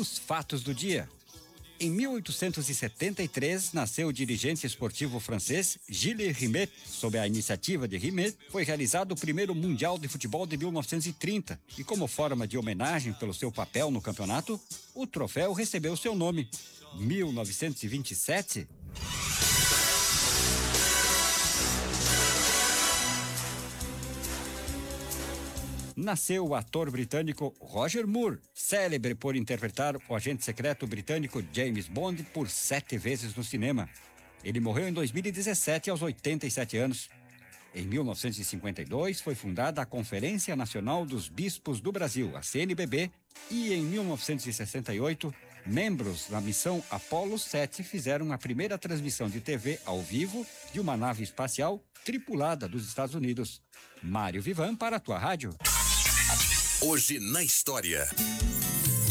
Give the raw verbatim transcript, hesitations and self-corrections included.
os fatos do dia. Em mil oitocentos e setenta e três, nasceu o dirigente esportivo francês Gilles Rimet. Sob a iniciativa de Rimet, foi realizado o primeiro Mundial de Futebol de mil novecentos e trinta e, como forma de homenagem pelo seu papel no campeonato, o troféu recebeu seu nome. mil novecentos e vinte e sete... nasceu o ator britânico Roger Moore, célebre por interpretar o agente secreto britânico James Bond por sete vezes no cinema. Ele morreu em dois mil e dezessete, aos oitenta e sete anos. Em mil novecentos e cinquenta e dois, foi fundada a Conferência Nacional dos Bispos do Brasil, a C N B B, e em mil novecentos e sessenta e oito, membros da missão Apollo sete fizeram a primeira transmissão de T V ao vivo de uma nave espacial tripulada dos Estados Unidos. Mário Vivan para a tua rádio. Hoje na história.